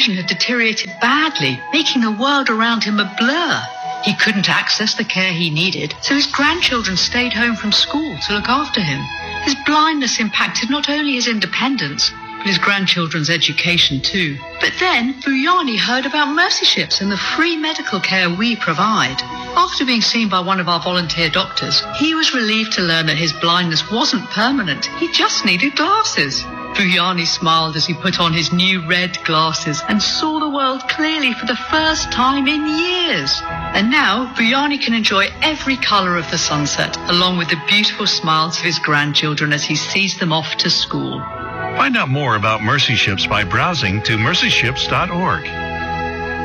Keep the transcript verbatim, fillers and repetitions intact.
vision had deteriorated badly, making the world around him a blur. He couldn't access the care he needed, so his grandchildren stayed home from school to look after him. His blindness impacted not only his independence, but his grandchildren's education too. But then, Vuyani heard about Mercy Ships and the free medical care we provide. After being seen by one of our volunteer doctors, he was relieved to learn that his blindness wasn't permanent. He just needed glasses. Vuyani smiled as he put on his new red glasses and saw the world clearly for the first time in years. And now, Vuyani can enjoy every colour of the sunset, along with the beautiful smiles of his grandchildren as he sees them off to school. Find out more about Mercy Ships by browsing to mercy ships dot org.